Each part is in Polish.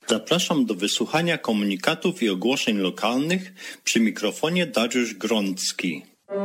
Zapraszam do wysłuchania komunikatów i ogłoszeń lokalnych przy mikrofonie Dariusz Grącki.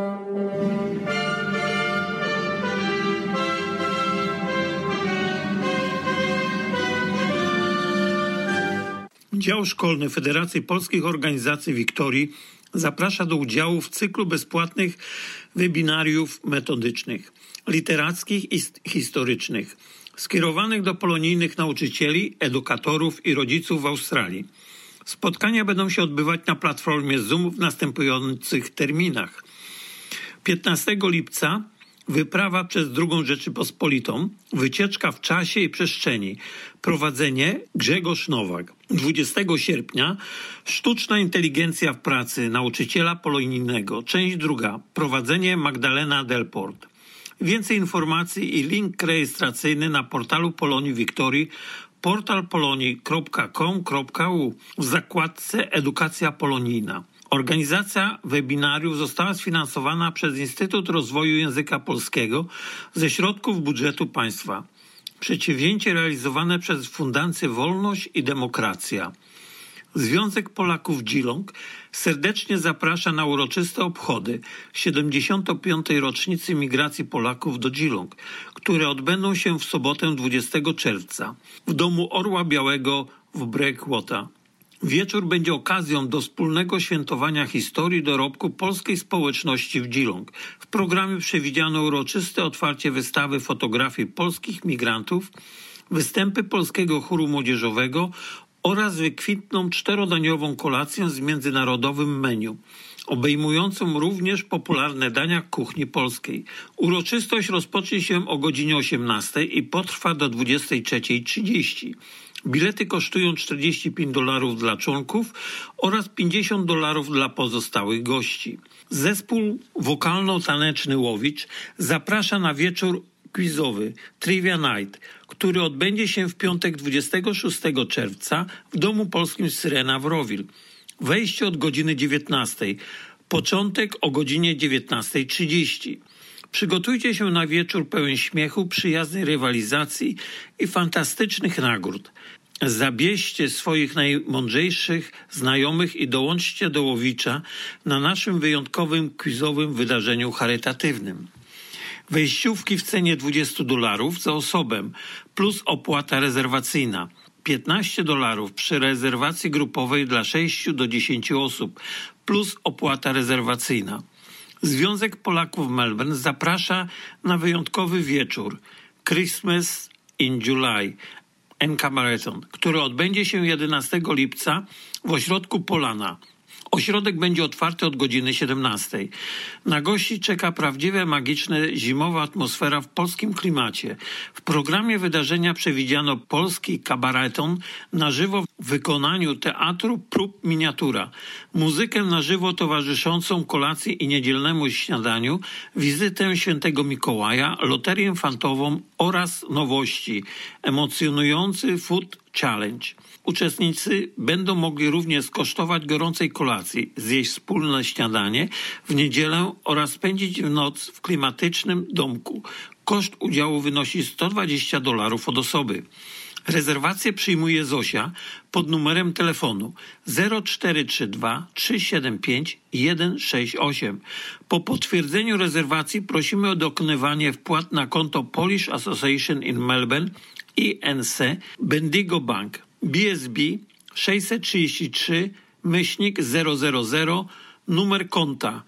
Dział Szkolny Federacji Polskich Organizacji Wiktorii zaprasza do udziału w cyklu bezpłatnych webinariów metodycznych, literackich i historycznych, skierowanych do polonijnych nauczycieli, edukatorów i rodziców w Australii. Spotkania będą się odbywać na platformie Zoom w następujących terminach. 15 lipca wyprawa przez II Rzeczypospolitą, wycieczka w czasie i przestrzeni, prowadzenie Grzegorz Nowak. 20 sierpnia sztuczna inteligencja w pracy nauczyciela polonijnego, część druga, prowadzenie Magdalena Delport. Więcej informacji i link rejestracyjny na portalu Polonii Wiktorii portalpolonii.com.u w zakładce Edukacja Polonijna. Organizacja webinariów została sfinansowana przez Instytut Rozwoju Języka Polskiego ze środków budżetu państwa. Przedsięwzięcie realizowane przez Fundację Wolność i Demokracja. Związek Polaków Geelong serdecznie zaprasza na uroczyste obchody 75. rocznicy migracji Polaków do Geelong, które odbędą się w sobotę 20 czerwca w Domu Orła Białego w Breakwater. Wieczór będzie okazją do wspólnego świętowania historii dorobku polskiej społeczności w Geelong. W programie przewidziano uroczyste otwarcie wystawy fotografii polskich migrantów, występy polskiego chóru młodzieżowego oraz wykwintną 4-daniową kolację z międzynarodowym menu, obejmującą również popularne dania kuchni polskiej. Uroczystość rozpocznie się o godzinie 18 i potrwa do 23:30. Bilety kosztują $45 dla członków oraz $50 dla pozostałych gości. Zespół wokalno-taneczny Łowicz zaprasza na wieczór quizowy Trivia Night, który odbędzie się w piątek 26 czerwca w Domu Polskim Syrena w Rowil. Wejście od godziny 19, początek o godzinie 19:30. Przygotujcie się na wieczór pełen śmiechu, przyjaznej rywalizacji i fantastycznych nagród. Zabierzcie swoich najmądrzejszych znajomych i dołączcie do Łowicza na naszym wyjątkowym quizowym wydarzeniu charytatywnym. Wejściówki w cenie $20 za osobę plus opłata rezerwacyjna. $15 przy rezerwacji grupowej dla 6 do 10 osób plus opłata rezerwacyjna. Związek Polaków Melbourne zaprasza na wyjątkowy wieczór Christmas in July and Cabareton, który odbędzie się 11 lipca w ośrodku Polana. Ośrodek będzie otwarty od godziny 17. Na gości czeka prawdziwie magiczna zimowa atmosfera w polskim klimacie. W programie wydarzenia przewidziano polski kabareton na żywo w wykonaniu teatru prób miniatura, muzykę na żywo towarzyszącą kolacji i niedzielnemu śniadaniu, wizytę świętego Mikołaja, loterię fantową oraz nowości, emocjonujący food challenge. Uczestnicy będą mogli również skosztować gorącej kolacji, zjeść wspólne śniadanie w niedzielę oraz spędzić noc w klimatycznym domku. Koszt udziału wynosi $120 od osoby. Rezerwację przyjmuje Zosia pod numerem telefonu 0432 375 168. Po potwierdzeniu rezerwacji prosimy o dokonywanie wpłat na konto Polish Association in Melbourne INC Bendigo Bank BSB 633/000 numer konta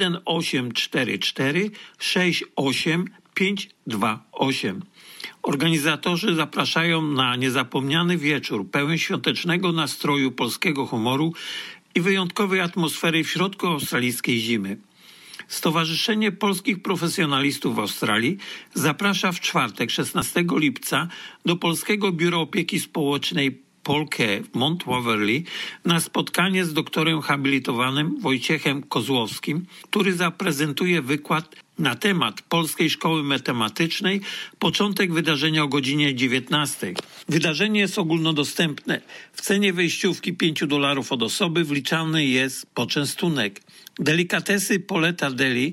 1844 68 528. Organizatorzy zapraszają na niezapomniany wieczór pełen świątecznego nastroju, polskiego humoru i wyjątkowej atmosfery w środku australijskiej zimy. Stowarzyszenie Polskich Profesjonalistów w Australii zaprasza w czwartek 16 lipca do Polskiego Biura Opieki Społecznej Polke w Mount Waverley na spotkanie z doktorem habilitowanym Wojciechem Kozłowskim, który zaprezentuje wykład na temat Polskiej Szkoły Matematycznej. Początek wydarzenia o godzinie 19. Wydarzenie jest ogólnodostępne. W cenie wejściówki $5 od osoby wliczany jest poczęstunek. Delikatesy Poleta Deli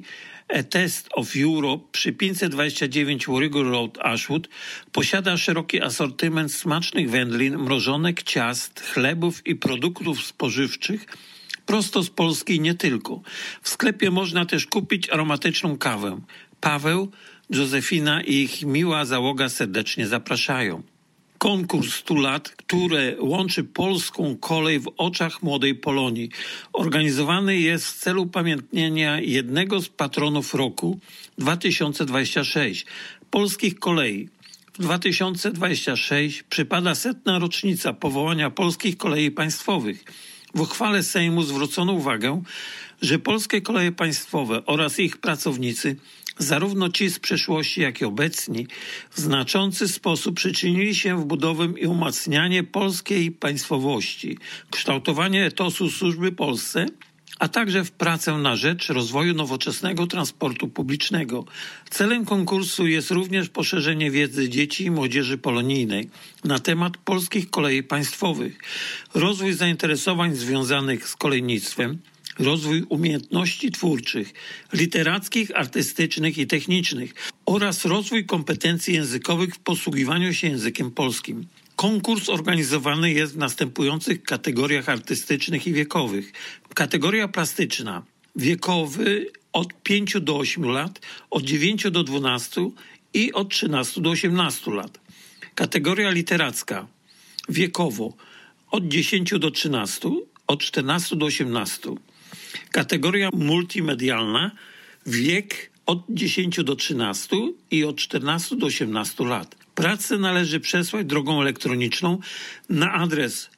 A Taste of Europe przy 529 Warrigal Road, Ashwood posiada szeroki asortyment smacznych wędlin, mrożonek, ciast, chlebów i produktów spożywczych prosto z Polski i nie tylko. W sklepie można też kupić aromatyczną kawę. Paweł, Józefina i ich miła załoga serdecznie zapraszają. Konkurs 100 lat, które łączy polską kolej w oczach młodej Polonii. Organizowany jest w celu upamiętnienia jednego z patronów roku 2026 polskich kolei. W 2026 przypada 100. rocznica powołania Polskich Kolei Państwowych. W uchwale Sejmu zwrócono uwagę, że Polskie Koleje Państwowe oraz ich pracownicy, zarówno ci z przeszłości, jak i obecni, w znaczący sposób przyczynili się w budowę i umacnianie polskiej państwowości, kształtowanie etosu służby Polsce, a także w pracę na rzecz rozwoju nowoczesnego transportu publicznego. Celem konkursu jest również poszerzenie wiedzy dzieci i młodzieży polonijnej na temat polskich kolei państwowych, rozwój zainteresowań związanych z kolejnictwem, rozwój umiejętności twórczych, literackich, artystycznych i technicznych oraz rozwój kompetencji językowych w posługiwaniu się językiem polskim. Konkurs organizowany jest w następujących kategoriach artystycznych i wiekowych. Kategoria plastyczna, wiekowy od 5 do 8 lat, od 9 do 12 i od 13 do 18 lat. Kategoria literacka, wiekowo od 10 do 13, od 14 do 18. Kategoria multimedialna, wiek od 10 do 13 i od 14 do 18 lat. Pracę należy przesłać drogą elektroniczną na adres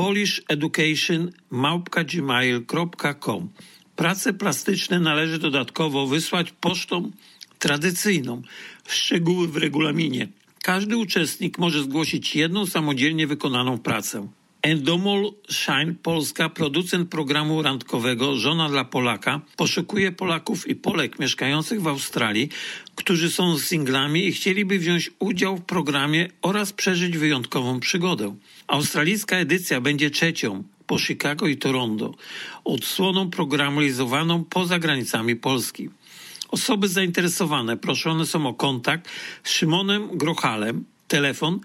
polisheducation@gmail.com. Prace plastyczne należy dodatkowo wysłać pocztą tradycyjną. Szczegóły w regulaminie. Każdy uczestnik może zgłosić jedną samodzielnie wykonaną pracę. Endemol Shine Polska, producent programu randkowego Żona dla Polaka, poszukuje Polaków i Polek mieszkających w Australii, którzy są singlami i chcieliby wziąć udział w programie oraz przeżyć wyjątkową przygodę. Australijska edycja będzie trzecią po Chicago i Toronto, odsłoną programu realizowaną poza granicami Polski. Osoby zainteresowane proszone są o kontakt z Szymonem Grochalem, telefon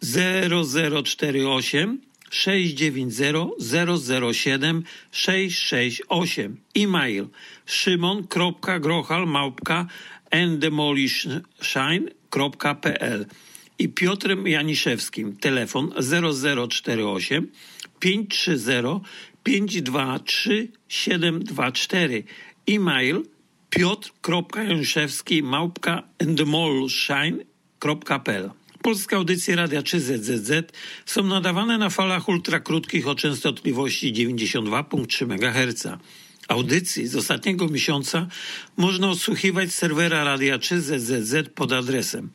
0048 690 007 668, e-mail szymon.grochal@endemolishshine.pl i Piotrem Janiszewskim, telefon 0048 530 523 724, e-mail piotr.janiszewski@endemolishshine.pl. Polskie audycje Radia 3ZZZ są nadawane na falach ultrakrótkich o częstotliwości 92,3 MHz. Audycji z ostatniego miesiąca można odsłuchiwać z serwera Radia 3ZZZ pod adresem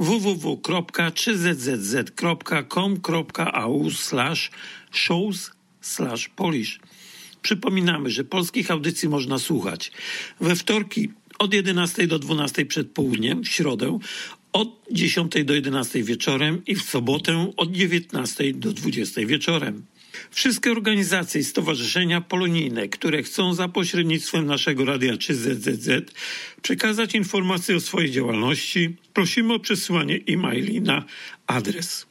www.3zzz.com.au/shows/polish. Przypominamy, że polskich audycji można słuchać we wtorki od 11 do 12 przed południem, w środę od 10 do 11 wieczorem i w sobotę od 19 do 20 wieczorem. Wszystkie organizacje i stowarzyszenia polonijne, które chcą za pośrednictwem naszego Radia 3ZZZ przekazać informacje o swojej działalności, prosimy o przesyłanie e-maili na adres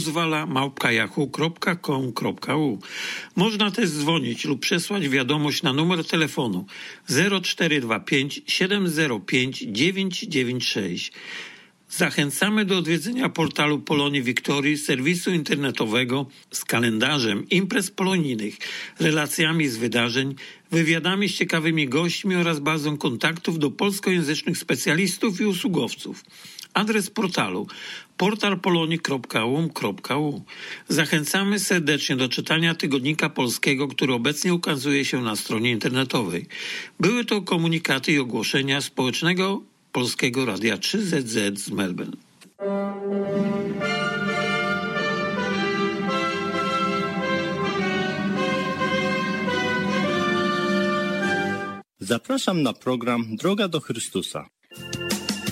rozwala@yahoo.com.u. Można też dzwonić lub przesłać wiadomość na numer telefonu 0425 705 996. Zachęcamy do odwiedzenia portalu Polonii Wiktorii, serwisu internetowego z kalendarzem imprez polonijnych, relacjami z wydarzeń, wywiadami z ciekawymi gośćmi oraz bazą kontaktów do polskojęzycznych specjalistów i usługowców. Adres portalu portalpolonii.um.u. Zachęcamy serdecznie do czytania Tygodnika Polskiego, który obecnie ukazuje się na stronie internetowej. Były to komunikaty i ogłoszenia społecznego Polskiego Radia 3ZZ z Melbourne. Zapraszam na program Droga do Chrystusa.